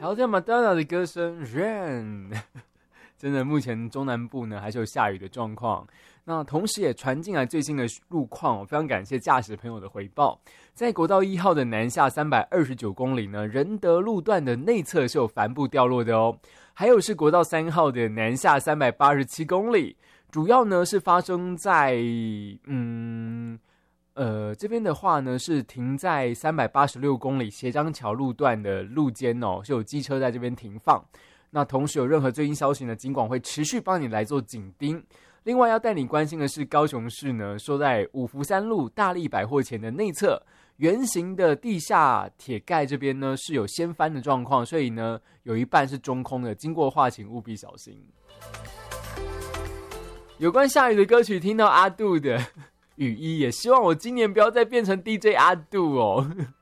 还有像麦当娜的歌声 Rain， 真的目前中南部呢还是有下雨的状况。那同时也传进来最新的路况，我非常感谢驾驶朋友的回报。在国道1号的南下329公里呢，仁德路段的内侧是有帆布掉落的哦。还有是国道3号的南下387公里，主要呢是发生在这边的话呢是停在386公里斜张桥路段的路肩哦，是有机车在这边停放。那同时有任何最新消息呢，警广会持续帮你来做紧盯。另外要带你关心的是，高雄市呢说在五福三路大力百货前的内侧圆形的地下铁盖这边呢是有掀翻的状况，所以呢有一半是中空的，经过的话请务必小心。有关下雨的歌曲，听到阿杜的雨衣，也希望我今年不要再变成 DJ 阿杜哦。